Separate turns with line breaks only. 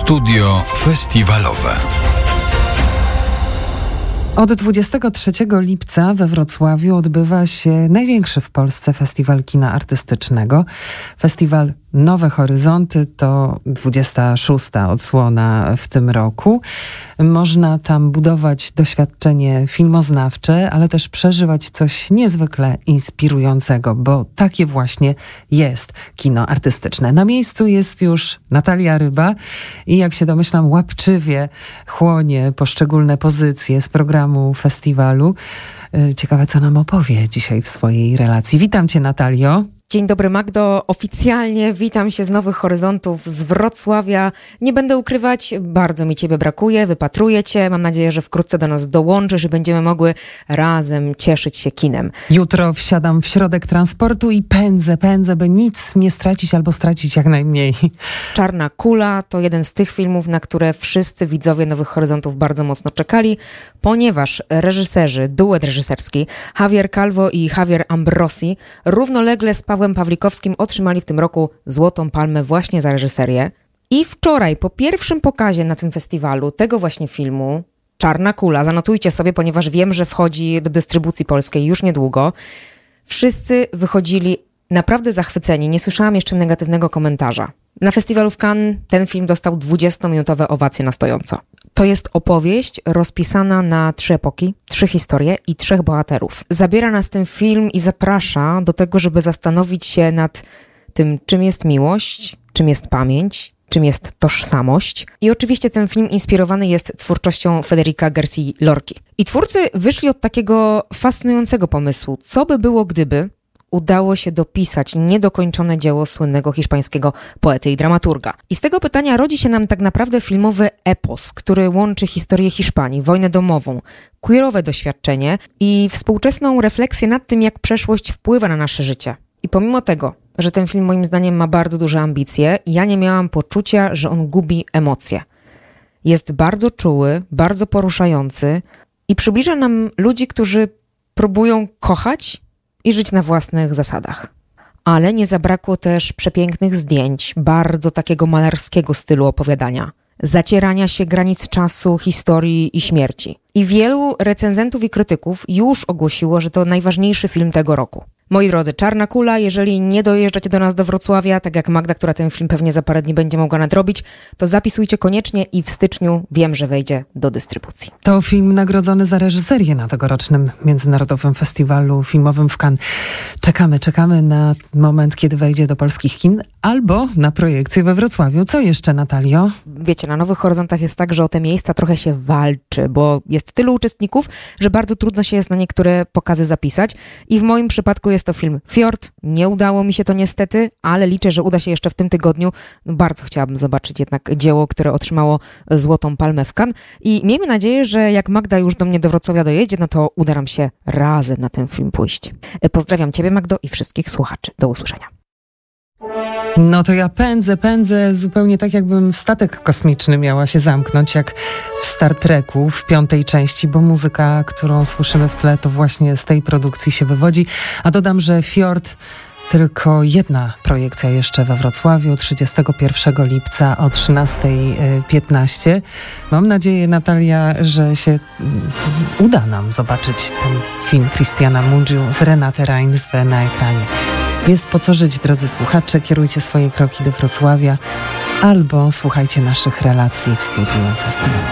Studio Festiwalowe.
Od 23 lipca we Wrocławiu odbywa się największy w Polsce festiwal kina artystycznego. Festiwal Nowe Horyzonty to 26. odsłona w tym roku. Można tam budować doświadczenie filmoznawcze, ale też przeżywać coś niezwykle inspirującego, bo takie właśnie jest kino artystyczne. Na miejscu jest już Natalia Ryba i jak się domyślam, łapczywie chłonie poszczególne pozycje z programu festiwalu. Ciekawe, co nam opowie dzisiaj w swojej relacji. Witam cię, Natalio.
Dzień dobry, Magdo. Oficjalnie witam się z Nowych Horyzontów z Wrocławia. Nie będę ukrywać, bardzo mi ciebie brakuje, wypatruję cię. Mam nadzieję, że wkrótce do nas dołączysz i będziemy mogły razem cieszyć się kinem.
Jutro wsiadam w środek transportu i pędzę, by nic nie stracić albo stracić jak najmniej.
Czarna kula to jeden z tych filmów, na które wszyscy widzowie Nowych Horyzontów bardzo mocno czekali, ponieważ reżyserzy, duet reżyserski Javier Calvo i Javier Ambrosi równolegle z Pawłem Pawlikowskim otrzymali w tym roku Złotą Palmę właśnie za reżyserię. I wczoraj po pierwszym pokazie na tym festiwalu tego właśnie filmu, Czarna kula, zanotujcie sobie, ponieważ wiem, że wchodzi do dystrybucji polskiej już niedługo, wszyscy wychodzili naprawdę zachwyceni. Nie słyszałam jeszcze negatywnego komentarza. Na festiwalu w Cannes ten film dostał 20-minutowe owacje na stojąco. To jest opowieść rozpisana na 3 epoki, 3 historie i 3 bohaterów. Zabiera nas ten film i zaprasza do tego, żeby zastanowić się nad tym, czym jest miłość, czym jest pamięć, czym jest tożsamość. I oczywiście ten film inspirowany jest twórczością Federica García Lorki. I twórcy wyszli od takiego fascynującego pomysłu. Co by było, gdyby udało się dopisać niedokończone dzieło słynnego hiszpańskiego poety i dramaturga. I z tego pytania rodzi się nam tak naprawdę filmowy epos, który łączy historię Hiszpanii, wojnę domową, queerowe doświadczenie i współczesną refleksję nad tym, jak przeszłość wpływa na nasze życie. I pomimo tego, że ten film moim zdaniem ma bardzo duże ambicje, ja nie miałam poczucia, że on gubi emocje. Jest bardzo czuły, bardzo poruszający i przybliża nam ludzi, którzy próbują kochać i żyć na własnych zasadach. Ale nie zabrakło też przepięknych zdjęć, bardzo takiego malarskiego stylu opowiadania, zacierania się granic czasu, historii i śmierci. I wielu recenzentów i krytyków już ogłosiło, że to najważniejszy film tego roku. Moi drodzy, Czarna kula, jeżeli nie dojeżdżacie do nas do Wrocławia, tak jak Magda, która ten film pewnie za parę dni będzie mogła nadrobić, to zapisujcie koniecznie i w styczniu wiem, że wejdzie do dystrybucji.
To film nagrodzony za reżyserię na tegorocznym Międzynarodowym Festiwalu Filmowym w Cannes. Czekamy na moment, kiedy wejdzie do polskich kin, albo na projekcję we Wrocławiu. Co jeszcze, Natalio?
Wiecie, na Nowych Horyzontach jest tak, że o te miejsca trochę się walczy, bo jest tylu uczestników, że bardzo trudno się jest na niektóre pokazy zapisać. I w moim przypadku jest to film Fjord. Nie udało mi się to niestety, ale liczę, że uda się jeszcze w tym tygodniu. Bardzo chciałabym zobaczyć jednak dzieło, które otrzymało Złotą Palmę w Cannes. I miejmy nadzieję, że jak Magda już do mnie do Wrocławia dojedzie, no to uda nam się razem na ten film pójść. Pozdrawiam ciebie, Magdo, i wszystkich słuchaczy. Do usłyszenia.
No to ja pędzę zupełnie tak, jakbym w statek kosmiczny miała się zamknąć, jak w Star Treku w 5. części, bo muzyka, którą słyszymy w tle, to właśnie z tej produkcji się wywodzi. A dodam, że Fjord tylko jedna projekcja jeszcze we Wrocławiu 31 lipca o 13:15. Mam nadzieję, Natalia, że się uda nam zobaczyć ten film Cristiana Mungiu z Renate Reinsve na ekranie. Jest po co żyć, drodzy słuchacze. Kierujcie swoje kroki do Wrocławia albo słuchajcie naszych relacji w studiu festiwalu.